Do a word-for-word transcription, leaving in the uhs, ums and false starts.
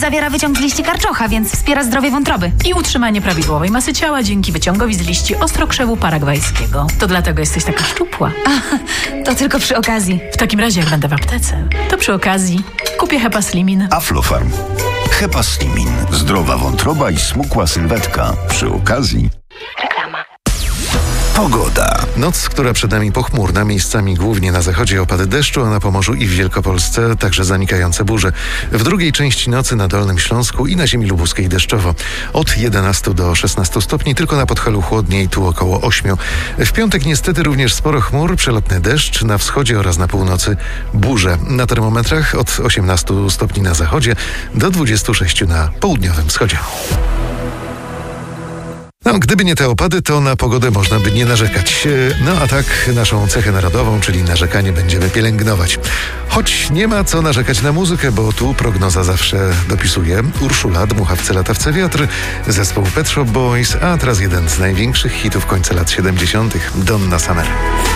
Zawiera wyciąg z liści karczocha, więc wspiera zdrowie wątroby. I utrzymanie prawidłowej masy ciała dzięki wyciągowi z liści ostrokrzewu paragwajskiego. To dlatego jesteś taka szczupła. A, to tylko przy okazji. W takim razie, jak będę w aptece, to przy okazji kupię Hepaslimin. Aflofarm. Hepaslimin. Zdrowa wątroba i smukła sylwetka. Przy okazji. Reklama. Pogoda. Noc, która przed nami pochmurna, miejscami głównie na zachodzie opady deszczu, a na Pomorzu i w Wielkopolsce także zanikające burze. W drugiej części nocy na Dolnym Śląsku i na ziemi lubuskiej deszczowo. Od jedenastu do szesnastu stopni, tylko na Podhalu chłodniej, tu około ośmiu. W piątek niestety również sporo chmur, przelotny deszcz, na wschodzie oraz na północy burze. Na termometrach od osiemnastu stopni na zachodzie do dwudziestu sześciu na południowym wschodzie. No, gdyby nie te opady, to na pogodę można by nie narzekać. No a tak naszą cechę narodową, czyli narzekanie, będziemy pielęgnować. Choć nie ma co narzekać na muzykę, bo tu prognoza zawsze dopisuje. Urszula, Dmuchawce, Latawce, Wiatr, zespół Pet Shop Boys, a teraz jeden z największych hitów końca lat siedemdziesiątych. Donna Summer.